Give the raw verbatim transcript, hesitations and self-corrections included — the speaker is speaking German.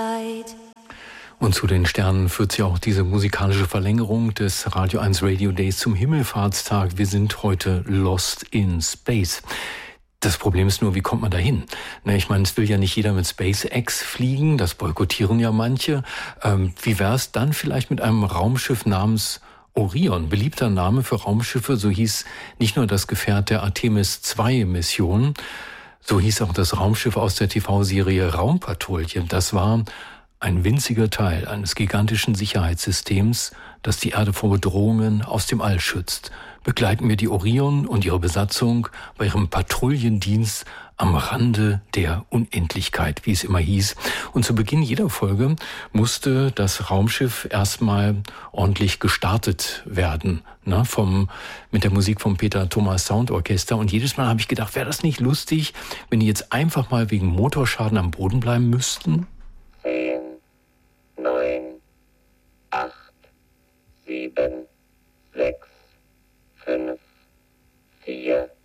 Und zu den Sternen führt sie auch diese musikalische Verlängerung des Radio eins Radio Days zum Himmelfahrtstag. Wir sind heute lost in space. Das Problem ist nur, wie kommt man da hin? Ich meine, es will ja nicht jeder mit SpaceX fliegen, das boykottieren ja manche. Ähm, wie wäre es dann vielleicht mit einem Raumschiff namens Orion? Beliebter Name für Raumschiffe, so hieß nicht nur das Gefährt der Artemis zwei Mission, so hieß auch das Raumschiff aus der T V-Serie Raumpatrouille. Das war ein winziger Teil eines gigantischen Sicherheitssystems, das die Erde vor Bedrohungen aus dem All schützt. Begleiten wir die Orion und ihre Besatzung bei ihrem Patrouillendienst am Rande der Unendlichkeit, wie es immer hieß. Und zu Beginn jeder Folge musste das Raumschiff erstmal ordentlich gestartet werden, ne, vom, mit der Musik vom Peter Thomas Sound Orchester. Und jedes Mal habe ich gedacht, wäre das nicht lustig, wenn die jetzt einfach mal wegen Motorschaden am Boden bleiben müssten? Zehn, neun, acht, sieben, sechs, fünf, vier,